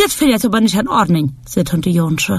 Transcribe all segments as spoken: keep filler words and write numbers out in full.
Dit vind je aber nicht in Ordnung, zei Tante Jonsche.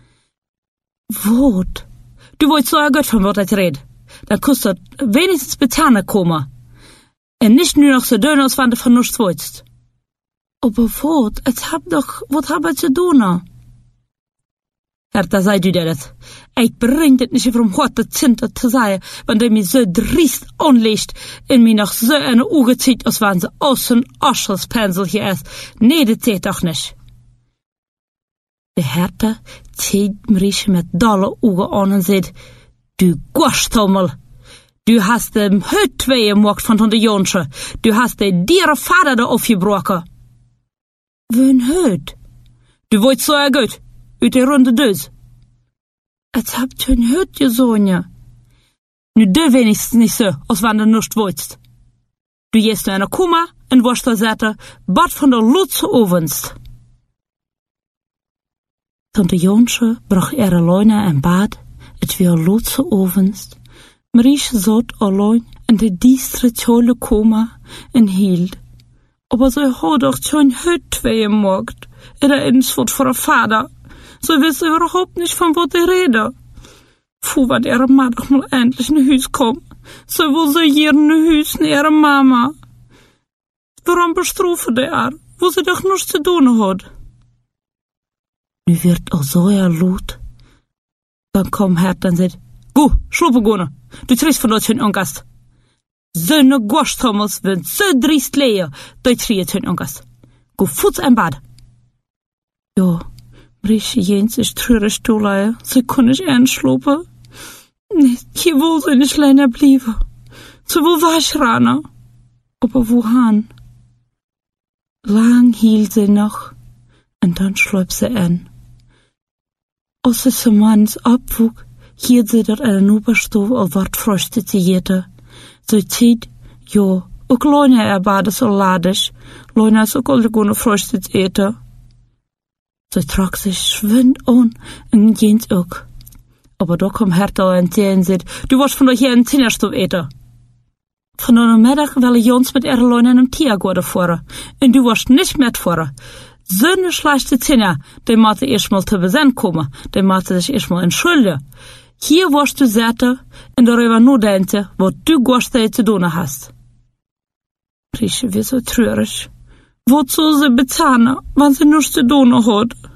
Wat? Du wollt so gut von wat ich red. Dann kannst du wenigstens bezahlen kommen. Und nicht nur noch so dünn, als wenn du von nichts wolltest. Aber wat? Ich hab doch, wat hab ich zu tun? Herta, zei du dir das. Ich bring dit nicht vom Gott der Zinter zu sein, wenn der mich so driest anlegt und mich noch so eine Auge zieht, als wenn sie aus ein Aschelspensel hier ist. Nee, das geht doch nicht. De Herta zieht Marieche mit dolle Augen an und sagt, du Gosthummel, du hast dem Hüt twee gemacht von Tante Jonsche. Du hast den dieren Vater da aufgebrochen. Wen Hüt? Du wollt so gut, uit die runde dus. Het habt je een Hüt gezogen. Nu de wenigstens niet zo, als wanneer du nichts wolltest. Du gehst naar een Kummer en worst da zetten, bad van de Lutze ovens. Tante Jonsche bracht ihre Leune en bad, het weer Lutze ovens. Marieche zat alleen in de diestere tjolle Kummer en hield. Aber ze had doch schon Hüt twee gemacht. En er eens wordt voor haar vader. Ze wist überhaupt nicht, von wat ich rede. Puh, wat ihre ma doch mal endlich nach Hus kommt. Ze will so hier nach Hus nach ihrer Mama. Warum bestrafen die haar, wo sie doch nichts zu tun hat? Nu wird er so laut. Dann kommt Herta und sagt, Gu, schlupen gehen. Du triest von uns hun Angast. Zo'n Gosthummels werden so driest leer, du triest hun Angast. Gu, voets en bad. Ja. Marieche Jens ist treurig toelei. Sie kann nicht einschlafen. Nee, hier will sie nicht länger bleiben. Sie will wegrennen. Aber wohin? Lang hielt sie noch und dann schläft sie ein. Als sie zum Manns abwog, hielt sie dort einen Oberstoff und ward Früchte zu jeder. Sie zieht, ja, auch Leute erbaden so ladisch. Leute ist auch alle gute Früchte zu eten. Sie trug sich schwind an und Jens auch. Aber da kommt Herta und sie sagt, du warst von euch hier einen Zinnerstoff eten. Von einer Mittag will Jons mit ihrer Leune in einem Tier gehen fahren. Und du warst nicht mitfahren. So eine schlechte Zinner, die musste erst mal zu Besinn kommen. Die musste sich erst mal entschuldigen. Hier warst du Säte und darüber nur denken, was du Gostei zu tun hast. Marieche wird so traurig. Wozu sie bezahlen, wenn sie nichts zu tun hat?